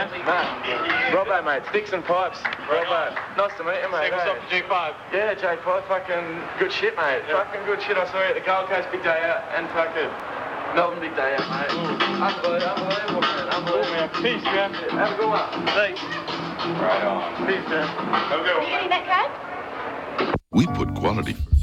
man? Matt. Robbo, mate. Sticks and pipes. Robbo. Nice to meet you, mate. What's up to G5? Yeah, J5. Fucking good shit, mate. Yeah. Fucking good shit. I saw you at the Gold Coast, big day out, and fucking Melbourne, big day out, mate. Unbelievable, man. Unbelievable. Man. Peace, man. Have a good one. Thanks. Right on. Peace, man. Have a good one. Are you getting that card? We put quality first.